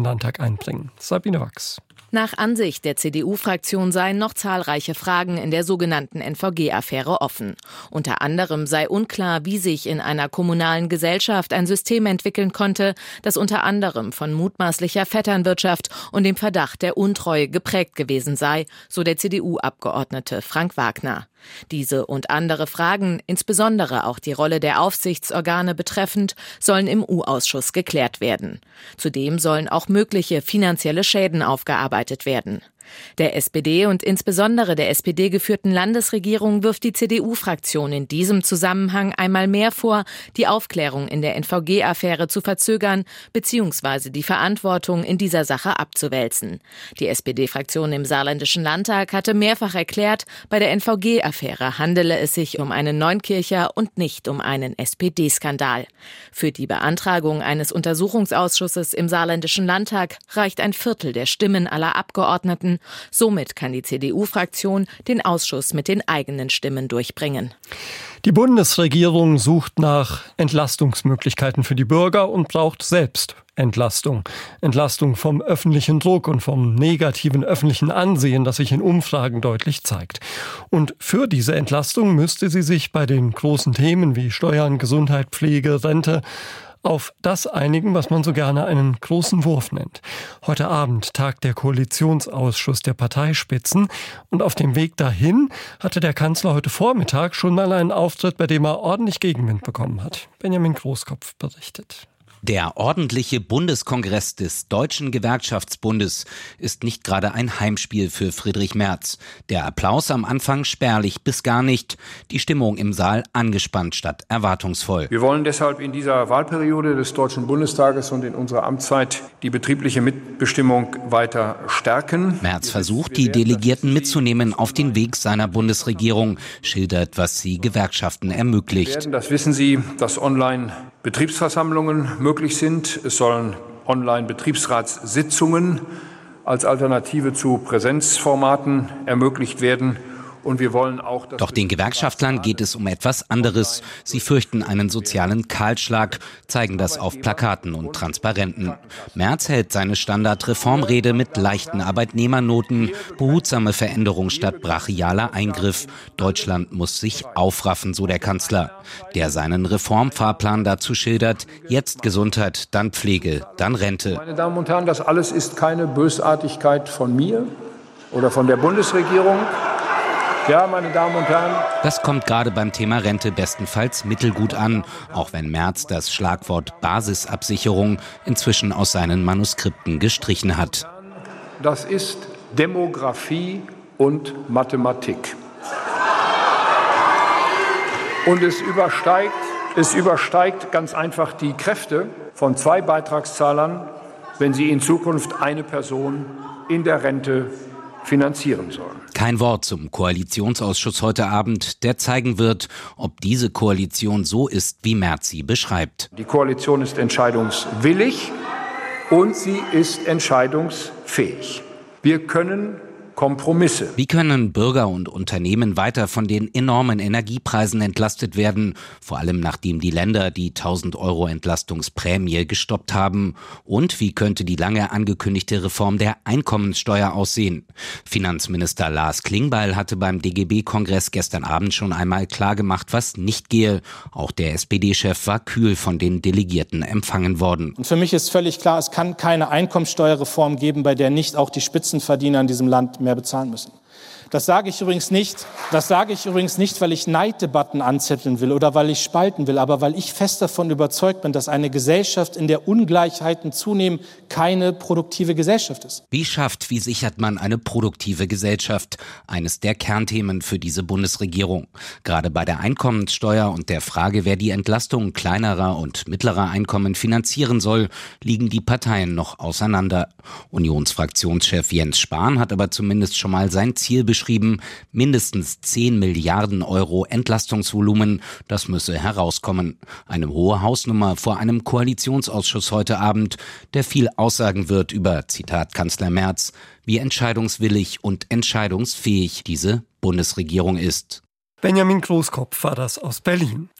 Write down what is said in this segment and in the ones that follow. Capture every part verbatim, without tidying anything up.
Landtag einbringen. Sabine Wachs. Nach Ansicht der C D U-Fraktion seien noch zahlreiche Fragen in der sogenannten N V G-Affäre offen. Unter anderem sei unklar, wie sich in einer kommunalen Gesellschaft ein System entwickeln konnte, das unter anderem von mutmaßlicher Vetternwirtschaft und dem Verdacht der Untreue geprägt gewesen sei, so der C D U-Abgeordnete Frank Wagner. Diese und andere Fragen, insbesondere auch die Rolle der Aufsichtsorgane betreffend, sollen im U-Ausschuss geklärt werden. Zudem sollen auch mögliche finanzielle Schäden aufgearbeitet werden. Der S P D und insbesondere der S P D-geführten Landesregierung wirft die C D U-Fraktion in diesem Zusammenhang einmal mehr vor, die Aufklärung in der N V G-Affäre zu verzögern bzw. die Verantwortung in dieser Sache abzuwälzen. Die S P D-Fraktion im Saarländischen Landtag hatte mehrfach erklärt, bei der N V G-Affäre handele es sich um einen Neunkircher und nicht um einen S P D-Skandal. Für die Beantragung eines Untersuchungsausschusses im Saarländischen Landtag reicht ein Viertel der Stimmen aller Abgeordneten. Somit kann die C D U-Fraktion den Ausschuss mit den eigenen Stimmen durchbringen. Die Bundesregierung sucht nach Entlastungsmöglichkeiten für die Bürger und braucht selbst Entlastung. Entlastung vom öffentlichen Druck und vom negativen öffentlichen Ansehen, das sich in Umfragen deutlich zeigt. Und für diese Entlastung müsste sie sich bei den großen Themen wie Steuern, Gesundheit, Pflege, Rente auf das einigen, was man so gerne einen großen Wurf nennt. Heute Abend tagt der Koalitionsausschuss der Parteispitzen und auf dem Weg dahin hatte der Kanzler heute Vormittag schon mal einen Auftritt, bei dem er ordentlich Gegenwind bekommen hat. Benjamin Großkopf berichtet. Der ordentliche Bundeskongress des Deutschen Gewerkschaftsbundes ist nicht gerade ein Heimspiel für Friedrich Merz. Der Applaus am Anfang spärlich bis gar nicht, die Stimmung im Saal angespannt statt erwartungsvoll. Wir wollen deshalb in dieser Wahlperiode des Deutschen Bundestages und in unserer Amtszeit die betriebliche Mitbestimmung weiter stärken. Merz versucht, die Delegierten mitzunehmen auf den Weg seiner Bundesregierung, schildert, was sie Gewerkschaften ermöglicht. Das wissen Sie, dass online Betriebsversammlungen möglich sind. Es sollen Online-Betriebsratssitzungen als Alternative zu Präsenzformaten ermöglicht werden. Und wir wollen auch, dass Doch den Gewerkschaftlern geht es um etwas anderes. Sie fürchten einen sozialen Kahlschlag, zeigen das auf Plakaten und Transparenten. Merz hält seine Standardreformrede mit leichten Arbeitnehmernoten, behutsame Veränderung statt brachialer Eingriff. Deutschland muss sich aufraffen, so der Kanzler, der seinen Reformfahrplan dazu schildert: jetzt Gesundheit, dann Pflege, dann Rente. Meine Damen und Herren, das alles ist keine Bösartigkeit von mir oder von der Bundesregierung. Ja, meine Damen und Herren. Das kommt gerade beim Thema Rente bestenfalls mittelgut an, auch wenn Merz das Schlagwort Basisabsicherung inzwischen aus seinen Manuskripten gestrichen hat. Das ist Demografie und Mathematik. Und es übersteigt, es übersteigt ganz einfach die Kräfte von zwei Beitragszahlern, wenn sie in Zukunft eine Person in der Rente finanzieren sollen. Kein Wort zum Koalitionsausschuss heute Abend, der zeigen wird, ob diese Koalition so ist, wie Merz sie beschreibt. Die Koalition ist entscheidungswillig und sie ist entscheidungsfähig. Wir können Kompromisse. Wie können Bürger und Unternehmen weiter von den enormen Energiepreisen entlastet werden, vor allem nachdem die Länder die tausend Euro Entlastungsprämie gestoppt haben? Und wie könnte die lange angekündigte Reform der Einkommenssteuer aussehen? Finanzminister Lars Klingbeil hatte beim D G B-Kongress gestern Abend schon einmal klargemacht, was nicht gehe. Auch der S P D-Chef war kühl von den Delegierten empfangen worden. Und für mich ist völlig klar, es kann keine Einkommenssteuerreform geben, bei der nicht auch die Spitzenverdiener in diesem Land mehr bezahlen müssen. Das sage ich übrigens nicht, das sage ich übrigens nicht, weil ich Neiddebatten anzetteln will oder weil ich spalten will, aber weil ich fest davon überzeugt bin, dass eine Gesellschaft, in der Ungleichheiten zunehmen, keine produktive Gesellschaft ist. Wie schafft, wie sichert man eine produktive Gesellschaft? Eines der Kernthemen für diese Bundesregierung. Gerade bei der Einkommenssteuer und der Frage, wer die Entlastung kleinerer und mittlerer Einkommen finanzieren soll, liegen die Parteien noch auseinander. Unionsfraktionschef Jens Spahn hat aber zumindest schon mal sein Ziel beschrieben, mindestens zehn Milliarden Euro Entlastungsvolumen, das müsse herauskommen. Eine hohe Hausnummer vor einem Koalitionsausschuss heute Abend, der viel aussagen wird über, Zitat Kanzler Merz, wie entscheidungswillig und entscheidungsfähig diese Bundesregierung ist. Benjamin Großkopf war das aus Berlin.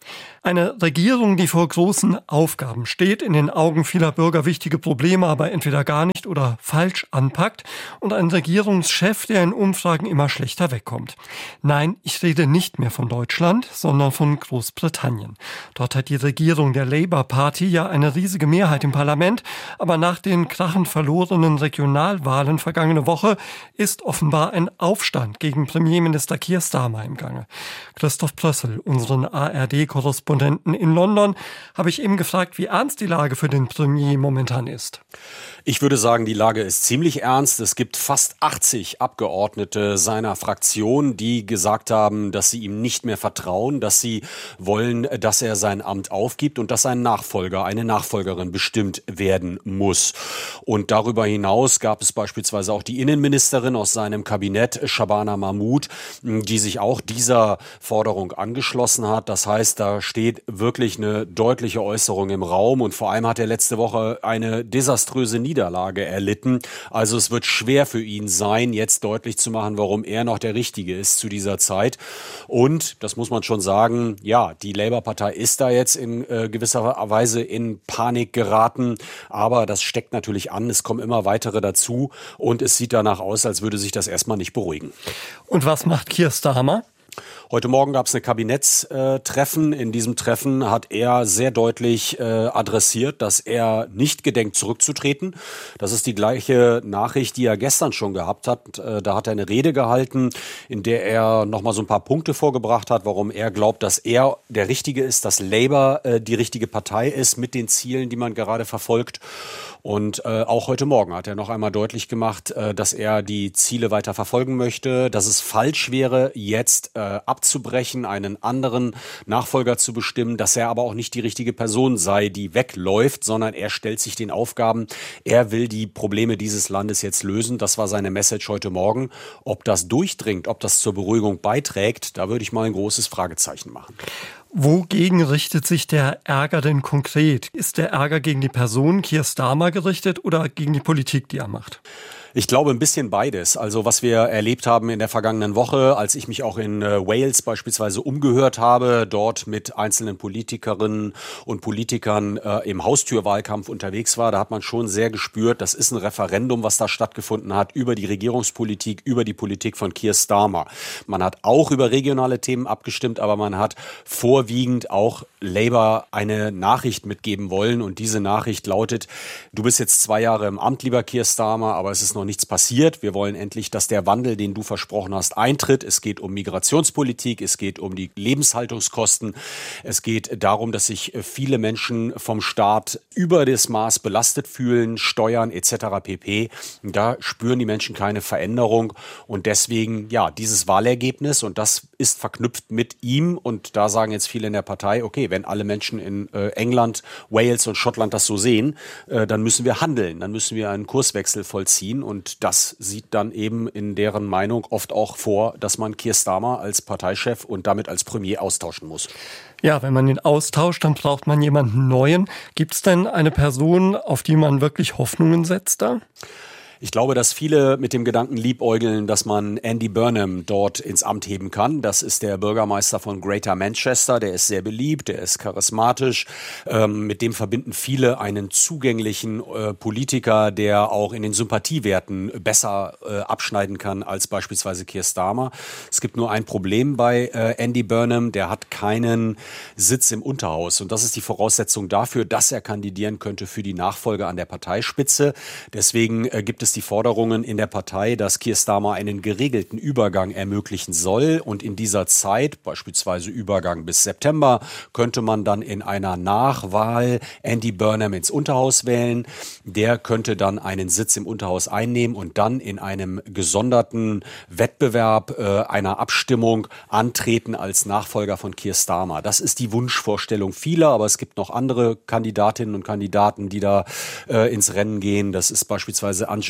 Eine Regierung, die vor großen Aufgaben steht, in den Augen vieler Bürger wichtige Probleme aber entweder gar nicht oder falsch anpackt und ein Regierungschef, der in Umfragen immer schlechter wegkommt. Nein, ich rede nicht mehr von Deutschland, sondern von Großbritannien. Dort hat die Regierung der Labour Party ja eine riesige Mehrheit im Parlament, aber nach den krachend verlorenen Regionalwahlen vergangene Woche ist offenbar ein Aufstand gegen Premierminister Keir Starmer im Gange. Christoph Plössl, unseren A R D-Korrespondenten in London, habe ich eben gefragt, wie ernst die Lage für den Premier momentan ist. Ich würde sagen, die Lage ist ziemlich ernst. Es gibt fast achtzig Abgeordnete seiner Fraktion, die gesagt haben, dass sie ihm nicht mehr vertrauen, dass sie wollen, dass er sein Amt aufgibt und dass ein Nachfolger, eine Nachfolgerin bestimmt werden muss. Und darüber hinaus gab es beispielsweise auch die Innenministerin aus seinem Kabinett, Shabana Mahmood, die sich auch dieser Forderung angeschlossen hat. Das heißt, da steht wirklich eine deutliche Äußerung im Raum und vor allem hat er letzte Woche eine desaströse Niederlage erlitten. Also es wird schwer für ihn sein, jetzt deutlich zu machen, warum er noch der Richtige ist zu dieser Zeit. Und, das muss man schon sagen, ja, die Labour-Partei ist da jetzt in äh, gewisser Weise in Panik geraten. Aber das steckt natürlich an, es kommen immer weitere dazu und es sieht danach aus, als würde sich das erstmal nicht beruhigen. Und was macht Keir Starmer? Heute Morgen gab es ein Kabinettstreffen. In diesem Treffen hat er sehr deutlich äh, adressiert, dass er nicht gedenkt zurückzutreten. Das ist die gleiche Nachricht, die er gestern schon gehabt hat. Äh, da hat er eine Rede gehalten, in der er nochmal so ein paar Punkte vorgebracht hat, warum er glaubt, dass er der Richtige ist, dass Labour äh, die richtige Partei ist mit den Zielen, die man gerade verfolgt. Und äh, auch heute Morgen hat er noch einmal deutlich gemacht, äh, dass er die Ziele weiter verfolgen möchte, dass es falsch wäre, jetzt äh, abzubrechen, einen anderen Nachfolger zu bestimmen, dass er aber auch nicht die richtige Person sei, die wegläuft, sondern er stellt sich den Aufgaben. Er will die Probleme dieses Landes jetzt lösen. Das war seine Message heute Morgen. Ob das durchdringt, ob das zur Beruhigung beiträgt, da würde ich mal ein großes Fragezeichen machen. Wogegen richtet sich der Ärger denn konkret? Ist der Ärger gegen die Person Keir Starmer gerichtet oder gegen die Politik, die er macht? Ich glaube ein bisschen beides. Also was wir erlebt haben in der vergangenen Woche, als ich mich auch in äh, Wales beispielsweise umgehört habe, dort mit einzelnen Politikerinnen und Politikern äh, im Haustürwahlkampf unterwegs war, da hat man schon sehr gespürt, das ist ein Referendum, was da stattgefunden hat, über die Regierungspolitik, über die Politik von Keir Starmer. Man hat auch über regionale Themen abgestimmt, aber man hat vorwiegend auch Labour eine Nachricht mitgeben wollen und diese Nachricht lautet, du bist jetzt zwei Jahre im Amt, lieber Keir Starmer, aber es ist noch nichts passiert. Wir wollen endlich, dass der Wandel, den du versprochen hast, eintritt. Es geht um Migrationspolitik, es geht um die Lebenshaltungskosten, es geht darum, dass sich viele Menschen vom Staat über das Maß belastet fühlen, Steuern et cetera pp. Da spüren die Menschen keine Veränderung und deswegen, ja, dieses Wahlergebnis und das ist verknüpft mit ihm und da sagen jetzt viele in der Partei, okay, wenn alle Menschen in äh, England, Wales und Schottland das so sehen, äh, dann müssen wir handeln, dann müssen wir einen Kurswechsel vollziehen und Und das sieht dann eben in deren Meinung oft auch vor, dass man Keir Starmer als Parteichef und damit als Premier austauschen muss. Ja, wenn man ihn austauscht, dann braucht man jemanden Neuen. Gibt es denn eine Person, auf die man wirklich Hoffnungen setzt da? Ich glaube, dass viele mit dem Gedanken liebäugeln, dass man Andy Burnham dort ins Amt heben kann. Das ist der Bürgermeister von Greater Manchester. Der ist sehr beliebt, der ist charismatisch. Ähm, mit dem verbinden viele einen zugänglichen äh, Politiker, der auch in den Sympathiewerten besser äh, abschneiden kann als beispielsweise Keir Starmer. Es gibt nur ein Problem bei äh, Andy Burnham. Der hat keinen Sitz im Unterhaus. Und das ist die Voraussetzung dafür, dass er kandidieren könnte für die Nachfolge an der Parteispitze. Deswegen äh, gibt es die Forderungen in der Partei, dass Keir Starmer einen geregelten Übergang ermöglichen soll. Und in dieser Zeit, beispielsweise Übergang bis September, könnte man dann in einer Nachwahl Andy Burnham ins Unterhaus wählen. Der könnte dann einen Sitz im Unterhaus einnehmen und dann in einem gesonderten Wettbewerb äh, einer Abstimmung antreten als Nachfolger von Keir Starmer. Das ist die Wunschvorstellung vieler, aber es gibt noch andere Kandidatinnen und Kandidaten, die da äh, ins Rennen gehen. Das ist beispielsweise Angela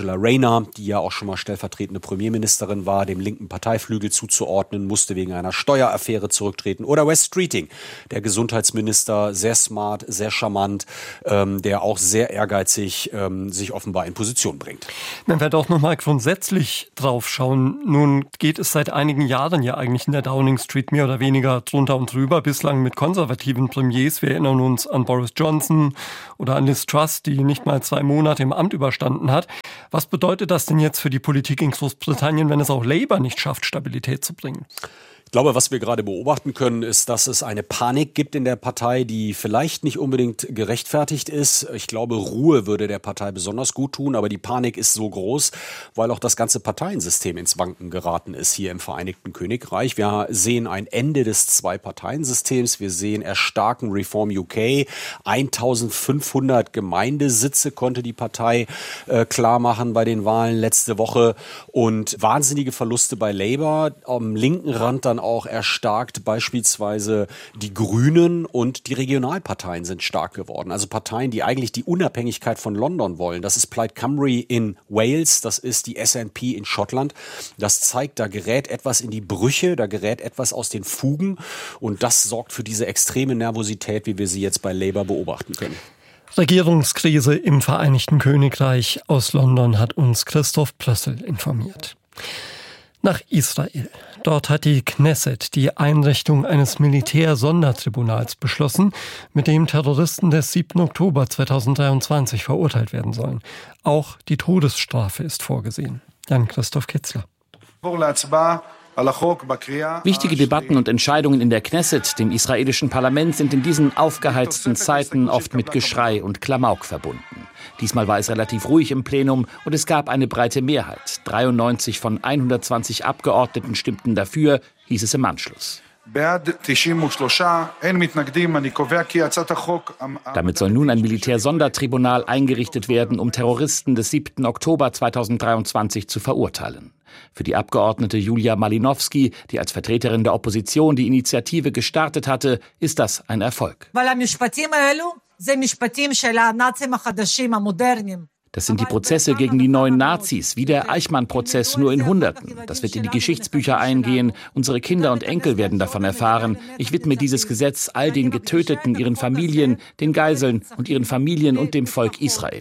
Angela Rayner, die ja auch schon mal stellvertretende Premierministerin war, dem linken Parteiflügel zuzuordnen, musste wegen einer Steueraffäre zurücktreten. Oder Wes Streeting, der Gesundheitsminister, sehr smart, sehr charmant, ähm, der auch sehr ehrgeizig ähm, sich offenbar in Position bringt. Wenn wir doch nochmal grundsätzlich drauf schauen, nun geht es seit einigen Jahren ja eigentlich in der Downing Street mehr oder weniger drunter und drüber, bislang mit konservativen Premiers. Wir erinnern uns an Boris Johnson oder an Liz Truss, die nicht mal zwei Monate im Amt überstanden hat. Was bedeutet das denn jetzt für die Politik in Großbritannien, wenn es auch Labour nicht schafft, Stabilität zu bringen? Ich glaube, was wir gerade beobachten können, ist, dass es eine Panik gibt in der Partei, die vielleicht nicht unbedingt gerechtfertigt ist. Ich glaube, Ruhe würde der Partei besonders gut tun, aber die Panik ist so groß, weil auch das ganze Parteiensystem ins Wanken geraten ist hier im Vereinigten Königreich. Wir sehen ein Ende des Zwei-Parteien-Systems. Wir sehen Erstarken Reform U K. eintausendfünfhundert Gemeindesitze konnte die Partei äh, klar machen bei den Wahlen letzte Woche und wahnsinnige Verluste bei Labour. Am linken Rand dann auch erstarkt beispielsweise die Grünen und die Regionalparteien sind stark geworden. Also Parteien, die eigentlich die Unabhängigkeit von London wollen. Das ist Plaid Cymru in Wales, das ist die S N P in Schottland. Das zeigt, da gerät etwas in die Brüche, da gerät etwas aus den Fugen und das sorgt für diese extreme Nervosität, wie wir sie jetzt bei Labour beobachten können. Regierungskrise im Vereinigten Königreich. Aus London hat uns Christoph Plössl informiert. Nach Israel. Dort hat die Knesset die Einrichtung eines Militär-Sondertribunals beschlossen, mit dem Terroristen des siebten Oktober zweitausenddreiundzwanzig verurteilt werden sollen. Auch die Todesstrafe ist vorgesehen. Jan-Christoph Kitzler. Wichtige Debatten und Entscheidungen in der Knesset, dem israelischen Parlament, sind in diesen aufgeheizten Zeiten oft mit Geschrei und Klamauk verbunden. Diesmal war es relativ ruhig im Plenum und es gab eine breite Mehrheit. dreiundneunzig von hundertzwanzig Abgeordneten stimmten dafür, hieß es im Anschluss. Damit soll nun ein Militär-Sondertribunal eingerichtet werden, um Terroristen des siebten Oktober zweitausenddreiundzwanzig zu verurteilen. Für die Abgeordnete Julia Malinowski, die als Vertreterin der Opposition die Initiative gestartet hatte, ist das ein Erfolg. Das sind die Prozesse gegen die neuen Nazis, wie der Eichmann-Prozess, nur in Hunderten. Das wird in die Geschichtsbücher eingehen. Unsere Kinder und Enkel werden davon erfahren. Ich widme dieses Gesetz all den Getöteten, ihren Familien, den Geiseln und ihren Familien und dem Volk Israel.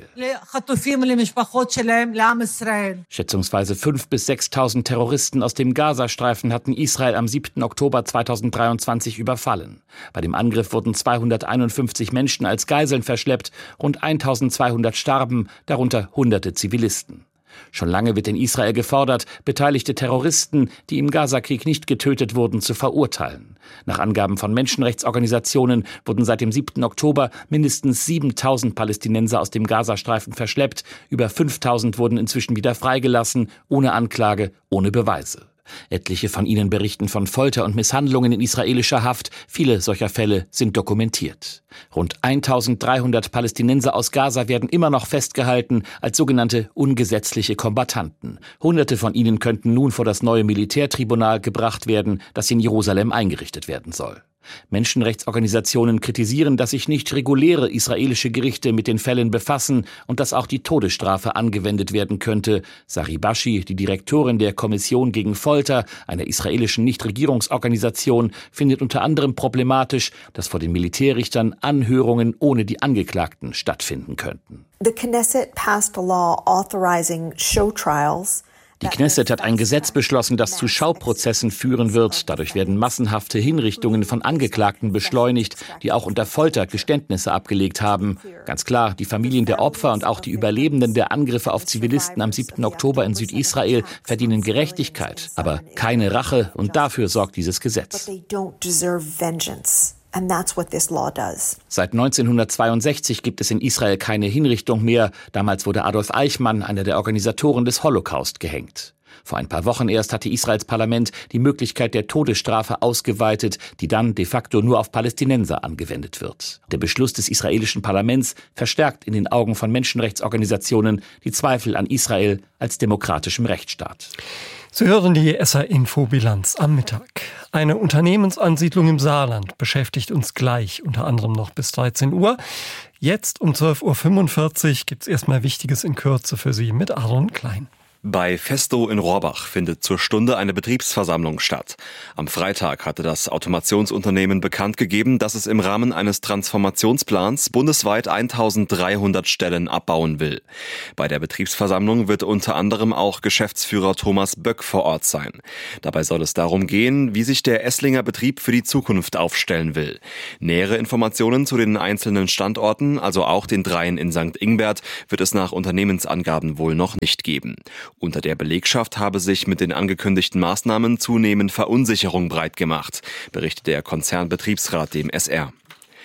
Schätzungsweise fünftausend bis sechstausend Terroristen aus dem Gazastreifen hatten Israel am siebten Oktober zweitausenddreiundzwanzig überfallen. Bei dem Angriff wurden zweihunderteinundfünfzig Menschen als Geiseln verschleppt, rund eintausendzweihundert starben, darunter Hunderte Zivilisten. Schon lange wird in Israel gefordert, beteiligte Terroristen, die im Gazakrieg nicht getötet wurden, zu verurteilen. Nach Angaben von Menschenrechtsorganisationen wurden seit dem siebten Oktober mindestens siebentausend Palästinenser aus dem Gazastreifen verschleppt. Über fünftausend wurden inzwischen wieder freigelassen, ohne Anklage, ohne Beweise. Etliche von ihnen berichten von Folter und Misshandlungen in israelischer Haft. Viele solcher Fälle sind dokumentiert. Rund eintausenddreihundert Palästinenser aus Gaza werden immer noch festgehalten als sogenannte ungesetzliche Kombattanten. Hunderte von ihnen könnten nun vor das neue Militärtribunal gebracht werden, das in Jerusalem eingerichtet werden soll. Menschenrechtsorganisationen kritisieren, dass sich nicht reguläre israelische Gerichte mit den Fällen befassen und dass auch die Todesstrafe angewendet werden könnte. Sari Bashi, die Direktorin der Kommission gegen Folter, einer israelischen Nichtregierungsorganisation, findet unter anderem problematisch, dass vor den Militärrichtern Anhörungen ohne die Angeklagten stattfinden könnten. The Knesset passed a law authorizing show trials. Die Knesset hat ein Gesetz beschlossen, das zu Schauprozessen führen wird. Dadurch werden massenhafte Hinrichtungen von Angeklagten beschleunigt, die auch unter Folter Geständnisse abgelegt haben. Ganz klar, die Familien der Opfer und auch die Überlebenden der Angriffe auf Zivilisten am siebten Oktober in Südisrael verdienen Gerechtigkeit, aber keine Rache, und dafür sorgt dieses Gesetz. And that's what this law does. Seit neunzehnhundertzweiundsechzig gibt es in Israel keine Hinrichtung mehr. Damals wurde Adolf Eichmann, einer der Organisatoren des Holocaust, gehängt. Vor ein paar Wochen erst hatte Israels Parlament die Möglichkeit der Todesstrafe ausgeweitet, die dann de facto nur auf Palästinenser angewendet wird. Der Beschluss des israelischen Parlaments verstärkt in den Augen von Menschenrechtsorganisationen die Zweifel an Israel als demokratischem Rechtsstaat. Sie hören die S R-Info-Bilanz am Mittag. Eine Unternehmensansiedlung im Saarland beschäftigt uns gleich, unter anderem noch bis dreizehn Uhr. Jetzt um zwölf Uhr fünfundvierzig gibt es erstmal Wichtiges in Kürze für Sie mit Aaron Klein. Bei Festo in Rohrbach findet zur Stunde eine Betriebsversammlung statt. Am Freitag hatte das Automationsunternehmen bekannt gegeben, dass es im Rahmen eines Transformationsplans bundesweit eintausenddreihundert Stellen abbauen will. Bei der Betriebsversammlung wird unter anderem auch Geschäftsführer Thomas Böck vor Ort sein. Dabei soll es darum gehen, wie sich der Esslinger Betrieb für die Zukunft aufstellen will. Nähere Informationen zu den einzelnen Standorten, also auch den dreien in Sankt Ingbert, wird es nach Unternehmensangaben wohl noch nicht geben. Unter der Belegschaft habe sich mit den angekündigten Maßnahmen zunehmend Verunsicherung breit gemacht, berichtet der Konzernbetriebsrat dem S R.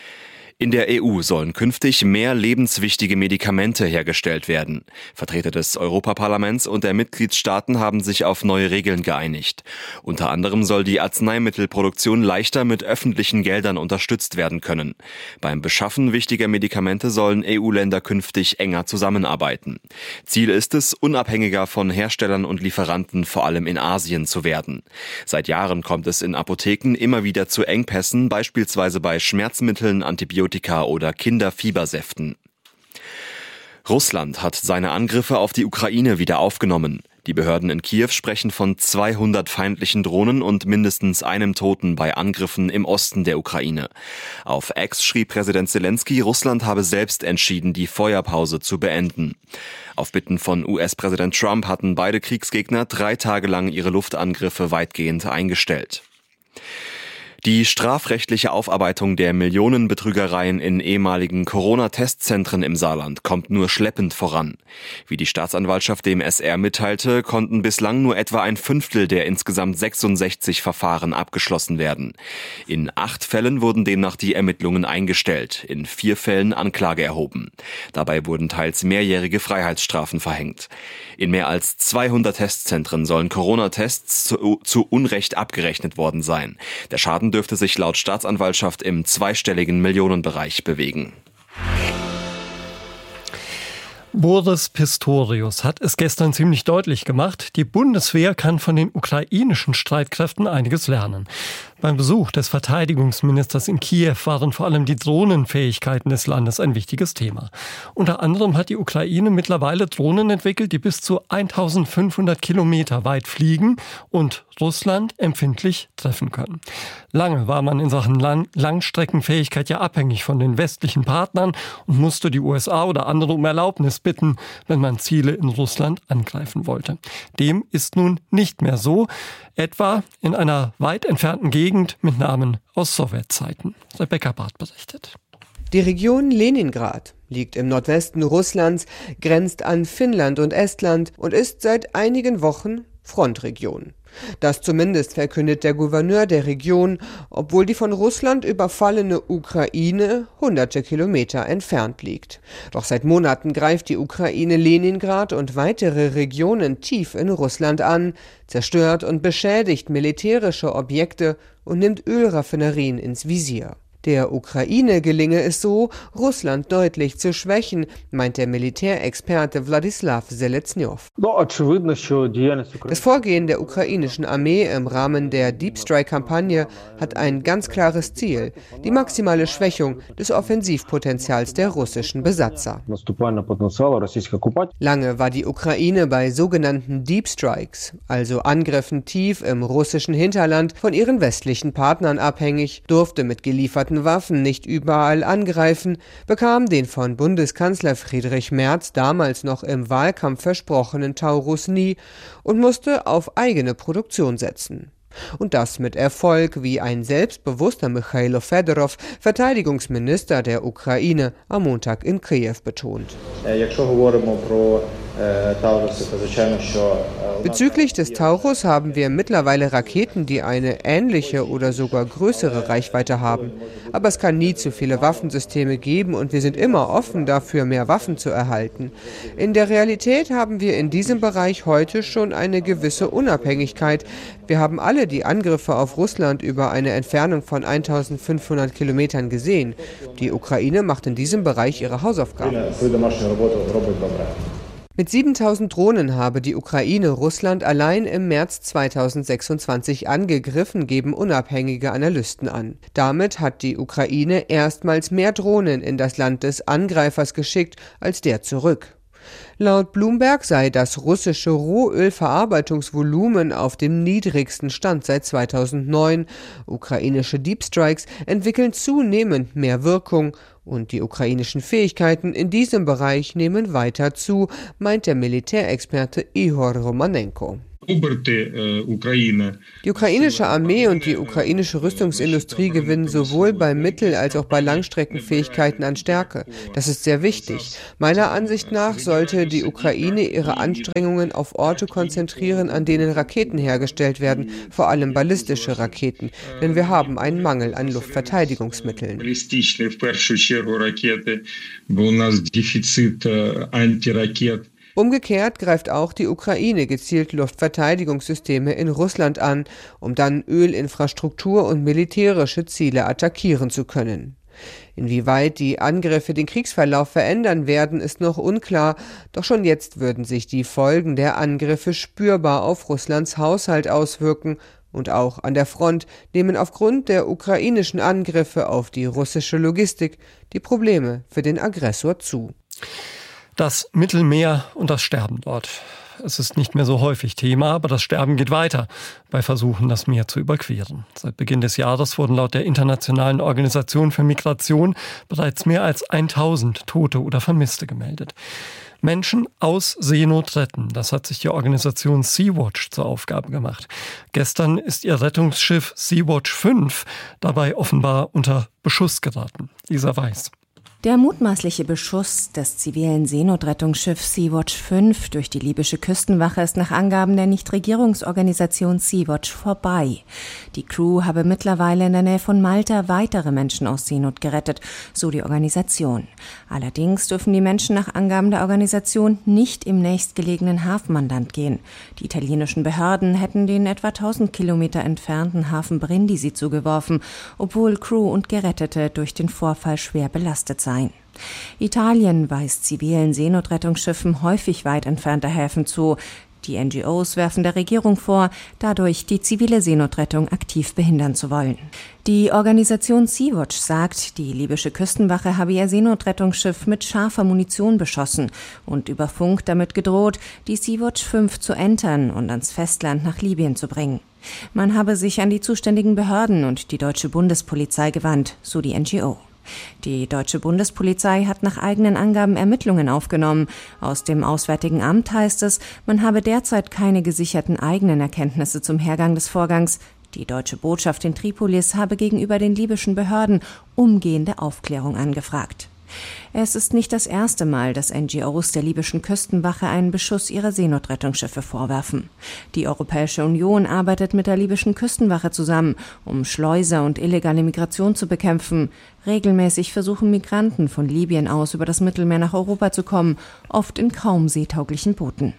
In der E U sollen künftig mehr lebenswichtige Medikamente hergestellt werden. Vertreter des Europaparlaments und der Mitgliedstaaten haben sich auf neue Regeln geeinigt. Unter anderem soll die Arzneimittelproduktion leichter mit öffentlichen Geldern unterstützt werden können. Beim Beschaffen wichtiger Medikamente sollen E U-Länder künftig enger zusammenarbeiten. Ziel ist es, unabhängiger von Herstellern und Lieferanten vor allem in Asien zu werden. Seit Jahren kommt es in Apotheken immer wieder zu Engpässen, beispielsweise bei Schmerzmitteln, Antibiotika oder Kinderfiebersäften. Russland hat seine Angriffe auf die Ukraine wieder aufgenommen. Die Behörden in Kiew sprechen von zweihundert feindlichen Drohnen und mindestens einem Toten bei Angriffen im Osten der Ukraine. Auf X schrieb Präsident Zelensky, Russland habe selbst entschieden, die Feuerpause zu beenden. Auf Bitten von U S-Präsident Trump hatten beide Kriegsgegner drei Tage lang ihre Luftangriffe weitgehend eingestellt. Die strafrechtliche Aufarbeitung der Millionenbetrügereien in ehemaligen Corona-Testzentren im Saarland kommt nur schleppend voran. Wie die Staatsanwaltschaft dem S R mitteilte, konnten bislang nur etwa ein Fünftel der insgesamt sechsundsechzig Verfahren abgeschlossen werden. In acht Fällen wurden demnach die Ermittlungen eingestellt, in vier Fällen Anklage erhoben. Dabei wurden teils mehrjährige Freiheitsstrafen verhängt. In mehr als zweihundert Testzentren sollen Corona-Tests zu, zu Unrecht abgerechnet worden sein. Der Schaden dürfte sich laut Staatsanwaltschaft im zweistelligen Millionenbereich bewegen. Boris Pistorius hat es gestern ziemlich deutlich gemacht, die Bundeswehr kann von den ukrainischen Streitkräften einiges lernen. Beim Besuch des Verteidigungsministers in Kiew waren vor allem die Drohnenfähigkeiten des Landes ein wichtiges Thema. Unter anderem hat die Ukraine mittlerweile Drohnen entwickelt, die bis zu eintausendfünfhundert Kilometer weit fliegen und Russland empfindlich treffen können. Lange war man in Sachen Lang- Langstreckenfähigkeit ja abhängig von den westlichen Partnern und musste die U S A oder andere um Erlaubnis bitten, wenn man Ziele in Russland angreifen wollte. Dem ist nun nicht mehr so, etwa in einer weit entfernten Gegend mit Namen aus Sowjetzeiten. Rebecca Barth berichtet. Die Region Leningrad liegt im Nordwesten Russlands, grenzt an Finnland und Estland und ist seit einigen Wochen Frontregion. Das zumindest verkündet der Gouverneur der Region, obwohl die von Russland überfallene Ukraine hunderte Kilometer entfernt liegt. Doch seit Monaten greift die Ukraine Leningrad und weitere Regionen tief in Russland an, zerstört und beschädigt militärische Objekte und nimmt Ölraffinerien ins Visier. Der Ukraine gelinge es so, Russland deutlich zu schwächen, meint der Militärexperte Wladislaw Seleznyov. Das Vorgehen der ukrainischen Armee im Rahmen der Deep Strike-Kampagne hat ein ganz klares Ziel: die maximale Schwächung des Offensivpotenzials der russischen Besatzer. Lange war die Ukraine bei sogenannten Deep Strikes, also Angriffen tief im russischen Hinterland, von ihren westlichen Partnern abhängig, durfte mit gelieferten Waffen nicht überall angreifen, bekam den von Bundeskanzler Friedrich Merz damals noch im Wahlkampf versprochenen Taurus nie und musste auf eigene Produktion setzen. Und das mit Erfolg, wie ein selbstbewusster Michailo Fedorov, Verteidigungsminister der Ukraine, am Montag in Kiew betont. Bezüglich des Taurus haben wir mittlerweile Raketen, die eine ähnliche oder sogar größere Reichweite haben. Aber es kann nie zu viele Waffensysteme geben und wir sind immer offen dafür, mehr Waffen zu erhalten. In der Realität haben wir in diesem Bereich heute schon eine gewisse Unabhängigkeit. Wir haben alle die Angriffe auf Russland über eine Entfernung von eintausendfünfhundert Kilometern gesehen. Die Ukraine macht in diesem Bereich ihre Hausaufgaben. Mit siebentausend Drohnen habe die Ukraine Russland allein im März zweitausendsechsundzwanzig angegriffen, geben unabhängige Analysten an. Damit hat die Ukraine erstmals mehr Drohnen in das Land des Angreifers geschickt als der zurück. Laut Bloomberg sei das russische Rohölverarbeitungsvolumen auf dem niedrigsten Stand seit zweitausendneun. Ukrainische Deep Strikes entwickeln zunehmend mehr Wirkung und die ukrainischen Fähigkeiten in diesem Bereich nehmen weiter zu, meint der Militärexperte Ihor Romanenko. Die ukrainische Armee und die ukrainische Rüstungsindustrie gewinnen sowohl bei Mittel- als auch bei Langstreckenfähigkeiten an Stärke. Das ist sehr wichtig. Meiner Ansicht nach sollte die Ukraine ihre Anstrengungen auf Orte konzentrieren, an denen Raketen hergestellt werden, vor allem ballistische Raketen, denn wir haben einen Mangel an Luftverteidigungsmitteln. Umgekehrt greift auch die Ukraine gezielt Luftverteidigungssysteme in Russland an, um dann Ölinfrastruktur und militärische Ziele attackieren zu können. Inwieweit die Angriffe den Kriegsverlauf verändern werden, ist noch unklar, doch schon jetzt würden sich die Folgen der Angriffe spürbar auf Russlands Haushalt auswirken und auch an der Front nehmen aufgrund der ukrainischen Angriffe auf die russische Logistik die Probleme für den Aggressor zu. Das Mittelmeer und das Sterben dort. Es ist nicht mehr so häufig Thema, aber das Sterben geht weiter bei Versuchen, das Meer zu überqueren. Seit Beginn des Jahres wurden laut der Internationalen Organisation für Migration bereits mehr als tausend Tote oder Vermisste gemeldet. Menschen aus Seenot retten, das hat sich die Organisation Sea-Watch zur Aufgabe gemacht. Gestern ist ihr Rettungsschiff Sea-Watch fünf dabei offenbar unter Beschuss geraten. Lisa Weiß. Der mutmaßliche Beschuss des zivilen Seenotrettungsschiffs Sea-Watch fünf durch die libysche Küstenwache ist nach Angaben der Nichtregierungsorganisation Sea-Watch vorbei. Die Crew habe mittlerweile in der Nähe von Malta weitere Menschen aus Seenot gerettet, so die Organisation. Allerdings dürfen die Menschen nach Angaben der Organisation nicht im nächstgelegenen Hafen an Land gehen. Die italienischen Behörden hätten den etwa tausend Kilometer entfernten Hafen Brindisi zugeworfen, obwohl Crew und Gerettete durch den Vorfall schwer belastet seien. Italien weist zivilen Seenotrettungsschiffen häufig weit entfernte Häfen zu. Die N G Os werfen der Regierung vor, dadurch die zivile Seenotrettung aktiv behindern zu wollen. Die Organisation Sea-Watch sagt, die libysche Küstenwache habe ihr Seenotrettungsschiff mit scharfer Munition beschossen und über Funk damit gedroht, die Sea-Watch fünf zu entern und ans Festland nach Libyen zu bringen. Man habe sich an die zuständigen Behörden und die deutsche Bundespolizei gewandt, so die N G O. Die deutsche Bundespolizei hat nach eigenen Angaben Ermittlungen aufgenommen. Aus dem Auswärtigen Amt heißt es, man habe derzeit keine gesicherten eigenen Erkenntnisse zum Hergang des Vorgangs. Die deutsche Botschaft in Tripolis habe gegenüber den libyschen Behörden umgehende Aufklärung angefragt. Es ist nicht das erste Mal, dass N G Os der libyschen Küstenwache einen Beschuss ihrer Seenotrettungsschiffe vorwerfen. Die Europäische Union arbeitet mit der libyschen Küstenwache zusammen, um Schleuser und illegale Migration zu bekämpfen. Regelmäßig versuchen Migranten von Libyen aus über das Mittelmeer nach Europa zu kommen, oft in kaum seetauglichen Booten.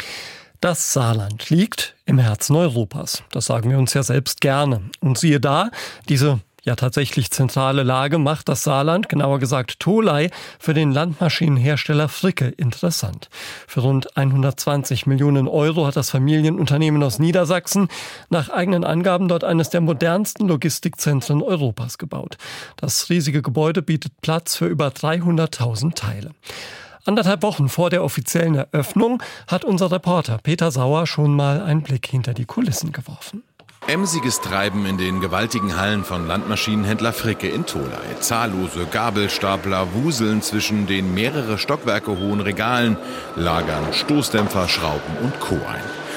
Das Saarland liegt im Herzen Europas. Das sagen wir uns ja selbst gerne. Und siehe da, diese ja tatsächlich zentrale Lage macht das Saarland, genauer gesagt Tholey, für den Landmaschinenhersteller Fricke interessant. Für rund hundertzwanzig Millionen Euro hat das Familienunternehmen aus Niedersachsen nach eigenen Angaben dort eines der modernsten Logistikzentren Europas gebaut. Das riesige Gebäude bietet Platz für über dreihunderttausend Teile. Anderthalb Wochen vor der offiziellen Eröffnung hat unser Reporter Peter Sauer schon mal einen Blick hinter die Kulissen geworfen. Emsiges Treiben in den gewaltigen Hallen von Landmaschinenhändler Fricke in Tholey. Zahllose Gabelstapler wuseln zwischen den mehrere Stockwerke hohen Regalen, lagern Stoßdämpfer, Schrauben und Co. ein.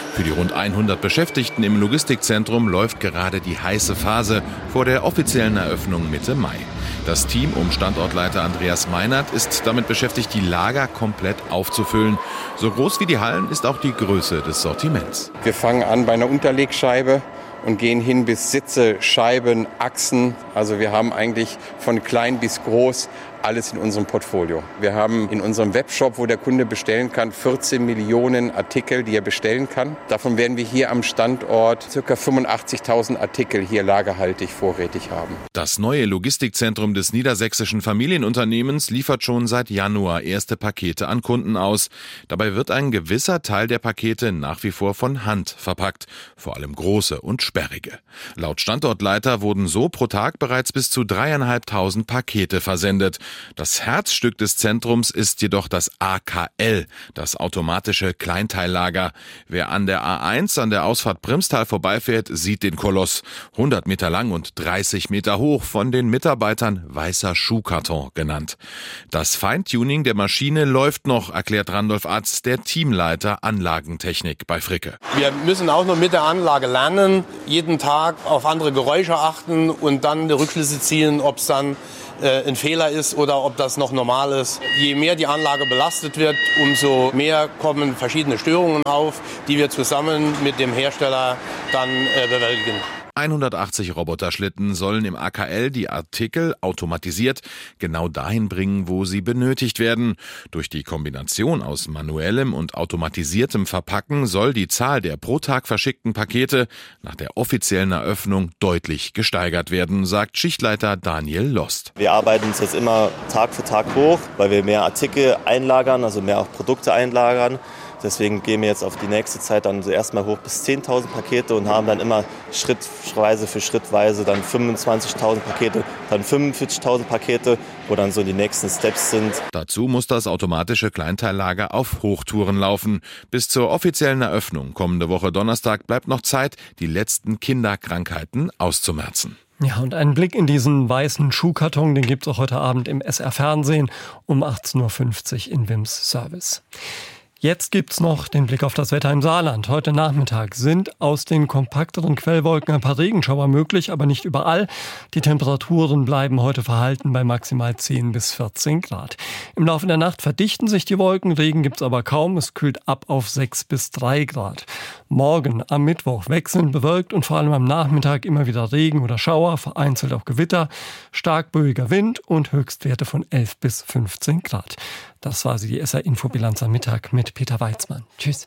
Für die rund hundert Beschäftigten im Logistikzentrum läuft gerade die heiße Phase vor der offiziellen Eröffnung Mitte Mai. Das Team um Standortleiter Andreas Meinert ist damit beschäftigt, die Lager komplett aufzufüllen. So groß wie die Hallen ist auch die Größe des Sortiments. Wir fangen an bei einer Unterlegscheibe und gehen hin bis Sitze, Scheiben, Achsen. Also wir haben eigentlich von klein bis groß alles in unserem Portfolio. Wir haben in unserem Webshop, wo der Kunde bestellen kann, vierzehn Millionen Artikel, die er bestellen kann. Davon werden wir hier am Standort ca. fünfundachtzigtausend Artikel hier lagerhaltig vorrätig haben. Das neue Logistikzentrum des niedersächsischen Familienunternehmens liefert schon seit Januar erste Pakete an Kunden aus. Dabei wird ein gewisser Teil der Pakete nach wie vor von Hand verpackt, vor allem große und sperrige. Laut Standortleiter wurden so pro Tag bereits bis zu dreieinhalbtausend Pakete versendet. Das Herzstück des Zentrums ist jedoch das A K L, das automatische Kleinteillager. Wer an der A eins an der Ausfahrt Primstal vorbeifährt, sieht den Koloss. hundert Meter lang und dreißig Meter hoch, von den Mitarbeitern weißer Schuhkarton genannt. Das Feintuning der Maschine läuft noch, erklärt Randolph Atz, der Teamleiter Anlagentechnik bei Fricke. Wir müssen auch noch mit der Anlage lernen, jeden Tag auf andere Geräusche achten und dann die Rückschlüsse ziehen, ob es dann ein Fehler ist oder ob das noch normal ist. Je mehr die Anlage belastet wird, umso mehr kommen verschiedene Störungen auf, die wir zusammen mit dem Hersteller dann äh, bewältigen. hundertachtzig Roboterschlitten sollen im A K L die Artikel automatisiert genau dahin bringen, wo sie benötigt werden. Durch die Kombination aus manuellem und automatisiertem Verpacken soll die Zahl der pro Tag verschickten Pakete nach der offiziellen Eröffnung deutlich gesteigert werden, sagt Schichtleiter Daniel Lost. Wir arbeiten uns jetzt immer Tag für Tag hoch, weil wir mehr Artikel einlagern, also mehr auch Produkte einlagern. Deswegen gehen wir jetzt auf die nächste Zeit dann so erstmal hoch bis zehntausend Pakete und haben dann immer schrittweise für schrittweise dann fünfundzwanzigtausend Pakete, dann fünfundvierzigtausend Pakete, wo dann so die nächsten Steps sind. Dazu muss das automatische Kleinteillager auf Hochtouren laufen. Bis zur offiziellen Eröffnung kommende Woche Donnerstag bleibt noch Zeit, die letzten Kinderkrankheiten auszumerzen. Ja, und einen Blick in diesen weißen Schuhkarton, den gibt's auch heute Abend im S R-Fernsehen um achtzehn Uhr fünfzig in Wims Service. Jetzt gibt's noch den Blick auf das Wetter im Saarland. Heute Nachmittag sind aus den kompakteren Quellwolken ein paar Regenschauer möglich, aber nicht überall. Die Temperaturen bleiben heute verhalten bei maximal zehn bis vierzehn Grad. Im Laufe der Nacht verdichten sich die Wolken, Regen gibt's aber kaum. Es kühlt ab auf sechs bis drei Grad. Morgen am Mittwoch wechselnd bewölkt und vor allem am Nachmittag immer wieder Regen oder Schauer, vereinzelt auch Gewitter, stark böiger Wind und Höchstwerte von elf bis fünfzehn Grad. Das war sie, die S R-Infobilanz am Mittag mit Peter Weizmann. Tschüss.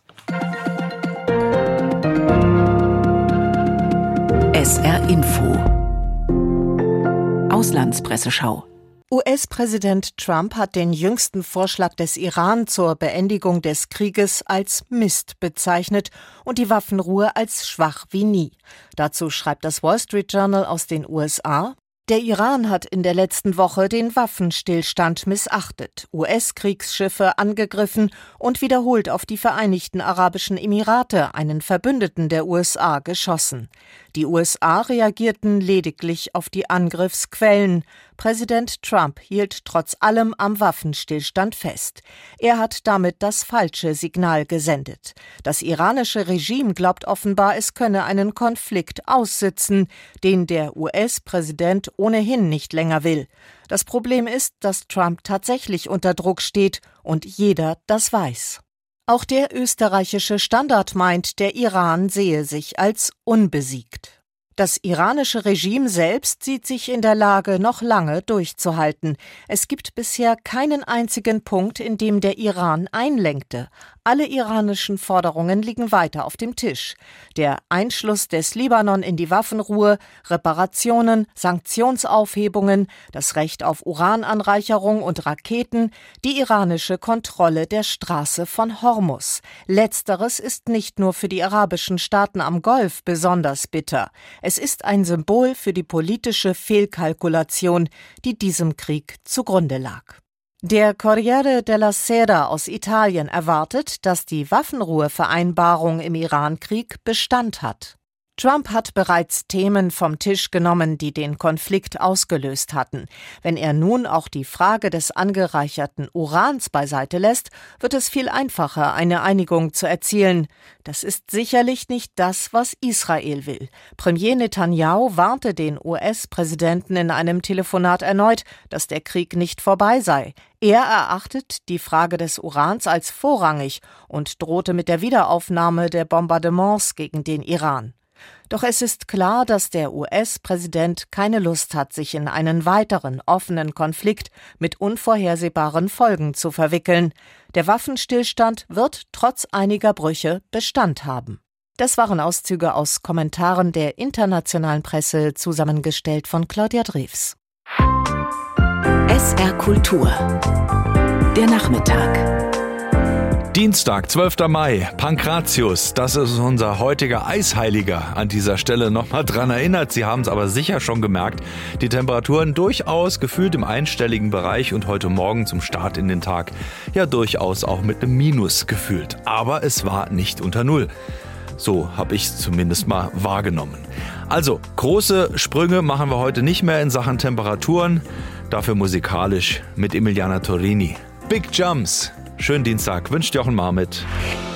S R-Info Auslandspresseschau. U S-Präsident Trump hat den jüngsten Vorschlag des Iran zur Beendigung des Krieges als Mist bezeichnet und die Waffenruhe als schwach wie nie. Dazu schreibt das Wall Street Journal aus den U S A: Der Iran hat in der letzten Woche den Waffenstillstand missachtet, U S-Kriegsschiffe angegriffen und wiederholt auf die Vereinigten Arabischen Emirate, einen Verbündeten der U S A, geschossen. Die U S A reagierten lediglich auf die Angriffsquellen. Präsident Trump hielt trotz allem am Waffenstillstand fest. Er hat damit das falsche Signal gesendet. Das iranische Regime glaubt offenbar, es könne einen Konflikt aussitzen, den der U S-Präsident ohnehin nicht länger will. Das Problem ist, dass Trump tatsächlich unter Druck steht und jeder das weiß. Auch der österreichische Standard meint, der Iran sehe sich als unbesiegt. Das iranische Regime selbst sieht sich in der Lage, noch lange durchzuhalten. Es gibt bisher keinen einzigen Punkt, in dem der Iran einlenkte. Alle iranischen Forderungen liegen weiter auf dem Tisch. Der Einschluss des Libanon in die Waffenruhe, Reparationen, Sanktionsaufhebungen, das Recht auf Urananreicherung und Raketen, die iranische Kontrolle der Straße von Hormuz. Letzteres ist nicht nur für die arabischen Staaten am Golf besonders bitter. Es ist ein Symbol für die politische Fehlkalkulation, die diesem Krieg zugrunde lag. Der Corriere della Sera aus Italien erwartet, dass die Waffenruhevereinbarung im Irankrieg Bestand hat. Trump hat bereits Themen vom Tisch genommen, die den Konflikt ausgelöst hatten. Wenn er nun auch die Frage des angereicherten Urans beiseite lässt, wird es viel einfacher, eine Einigung zu erzielen. Das ist sicherlich nicht das, was Israel will. Premier Netanyahu warnte den U S-Präsidenten in einem Telefonat erneut, dass der Krieg nicht vorbei sei. Er erachtet die Frage des Urans als vorrangig und drohte mit der Wiederaufnahme der Bombardements gegen den Iran. Doch es ist klar, dass der U S-Präsident keine Lust hat, sich in einen weiteren offenen Konflikt mit unvorhersehbaren Folgen zu verwickeln. Der Waffenstillstand wird trotz einiger Brüche Bestand haben. Das waren Auszüge aus Kommentaren der internationalen Presse, zusammengestellt von Claudia Drews. S R Kultur. Der Nachmittag. Dienstag, zwölfter Mai, Pankratius, das ist unser heutiger Eisheiliger. An dieser Stelle nochmal dran erinnert, Sie haben es aber sicher schon gemerkt, die Temperaturen durchaus gefühlt im einstelligen Bereich und heute Morgen zum Start in den Tag ja durchaus auch mit einem Minus gefühlt. Aber es war nicht unter Null. So habe ich es zumindest mal wahrgenommen. Also, große Sprünge machen wir heute nicht mehr in Sachen Temperaturen, dafür musikalisch mit Emiliana Torini. Big Jumps. Schönen Dienstag, wünscht Jochen Marmit.